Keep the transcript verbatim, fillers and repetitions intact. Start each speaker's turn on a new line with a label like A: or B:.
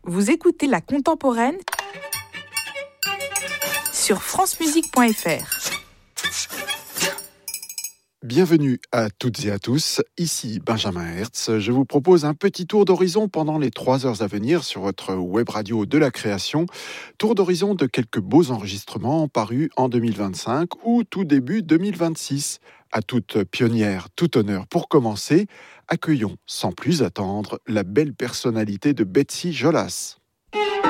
A: Vous écoutez La Contemporaine sur francemusique point f r.
B: Bienvenue à toutes et à tous, ici Benjamin Hertz. Je vous propose un petit tour d'horizon pendant les trois heures à venir sur votre web radio de la création. Tour d'horizon de quelques beaux enregistrements parus en deux mille vingt-cinq ou tout début deux mille vingt-six. À toute pionnière, tout honneur pour commencer, accueillons sans plus attendre la belle personnalité de Betsy Jolas.